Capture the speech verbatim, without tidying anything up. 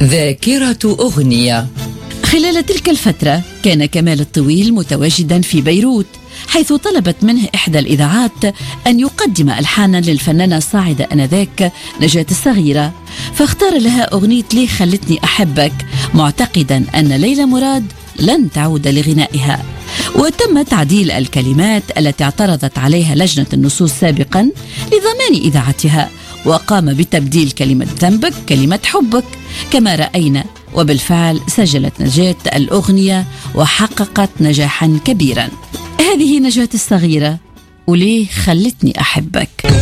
ذاكرة أغنية. خلال تلك الفترة كان كمال الطويل متواجدا في بيروت، حيث طلبت منه إحدى الإذاعات أن يقدم ألحانا للفنانة الصاعدة آنذاك نجاة الصغيرة، فاختار لها أغنية ليه خلتني أحبك، معتقدا أن ليلى مراد لن تعود لغنائها. وتم تعديل الكلمات التي اعترضت عليها لجنة النصوص سابقا لضمان إذاعتها، وقام بتبديل كلمة ذنبك كلمة حبك كما رأينا، وبالفعل سجلت نجاة الأغنية وحققت نجاحا كبيرا. هذه نجاة الصغيرة وليه خلتني أحبك.